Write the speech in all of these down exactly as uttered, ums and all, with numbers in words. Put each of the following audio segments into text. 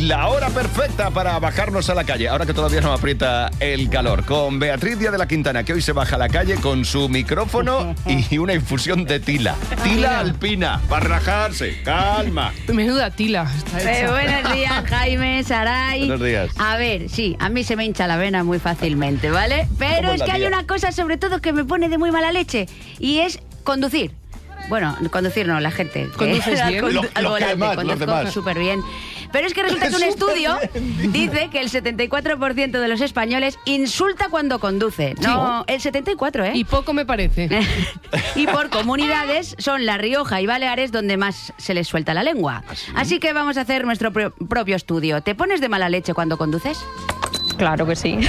la hora perfecta para bajarnos a la calle, ahora que todavía no aprieta el calor, con Beatriz Díaz de la Quintana, que hoy se baja a la calle con su micrófono y una infusión de tila. Tila alpina, para relajarse, calma. Menuda tila. Eh, buenos días, Jaime, Saray. Buenos días. A ver, sí, a mí se me hincha la vena muy fácilmente, ¿vale? Pero es que hay una cosa sobre todo que me pone de muy mala leche y es conducir. Bueno, conducir no, la gente. ¿Conduces bien? Al, Lo- al los volante, demás, los conduzco demás. súper bien. Pero es que resulta que un estudio dice que el setenta y cuatro por ciento de los españoles insulta cuando conduce. No, el setenta y cuatro, ¿eh? Y poco me parece. Y por comunidades son La Rioja y Baleares donde más se les suelta la lengua. Así que vamos a hacer nuestro pro- propio estudio. ¿Te pones de mala leche cuando conduces? Claro que sí.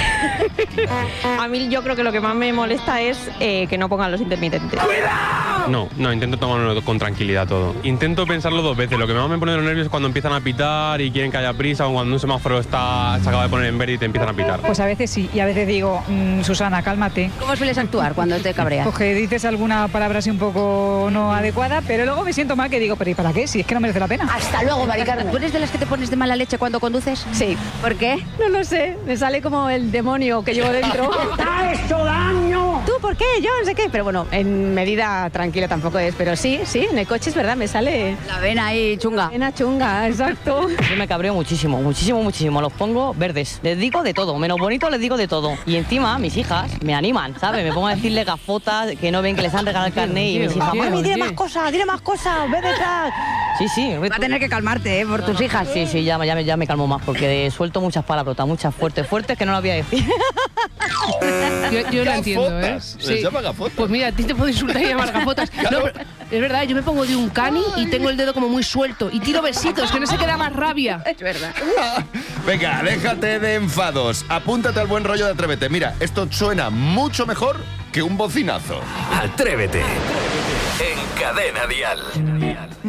A mí yo creo que lo que más me molesta es eh, que no pongan los intermitentes. No, no, intento tomarlo con tranquilidad todo. Intento pensarlo dos veces. Lo que más me pone de los nervios es cuando empiezan a pitar y quieren que haya prisa o cuando un semáforo está, se acaba de poner en verde y te empiezan a pitar. Pues a veces sí, y a veces digo, mmm, Susana, cálmate. ¿Cómo sueles actuar cuando te cabreas? Porque dices alguna palabra así un poco no adecuada, pero luego me siento mal que digo, pero ¿y para qué? Si es que no merece la pena. Hasta luego, Mari Carmen. ¿Tú eres de las que te pones de mala leche cuando conduces? Sí. ¿Por qué? No lo sé, me sale como el demonio que llevo dentro. ¡Te ha hecho daño! ¿Tú por qué? Yo no sé qué. Pero bueno, en medida tranquila tampoco es. Pero sí, sí, en el coche es verdad, me sale La vena ahí chunga. pena chunga, exacto. Yo me cabreo muchísimo, muchísimo, muchísimo. Los pongo verdes. Les digo de todo, menos bonito les digo de todo. Y encima mis hijas me animan, ¿sabes? Me pongo a decirle gafotas que no ven que les han regalado el carnet y mis hijas, Tío, mami, dile tío. más cosas, dile más cosas, ve detrás. Sí, sí. Va a tener que calmarte, ¿eh? Por tus hijas. Sí, sí, ya, ya, me- ya me calmo más porque suelto muchas palabrotas, muchas fuertes, fuertes que no las voy a decir. Yo, yo lo entiendo, ¿eh? Gafotas, les llama gafotas. Pues mira, a ti te puedo insultar y llamar gafotas. No, pero es verdad, yo me pongo de un cani y tengo el dedo como muy suelto y tiro besitos, que no se queda más rabia. Es verdad. Venga, déjate de enfados. Apúntate al buen rollo de Atrévete. Mira, esto suena mucho mejor que un bocinazo. Atrévete. En Cadena Dial.